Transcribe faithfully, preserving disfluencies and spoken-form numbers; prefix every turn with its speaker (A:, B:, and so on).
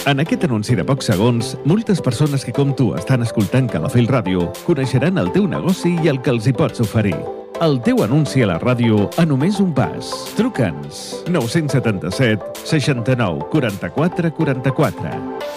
A: En aquest anunci de pocs segons, moltes persones que com tu estan escoltant Calafell Ràdio coneixeran el teu negoci i el que els hi pots oferir. El teu anunci a la ràdio a només un pas. Truca'ns nou set set, seixanta-nou, quaranta-quatre, quaranta-quatre.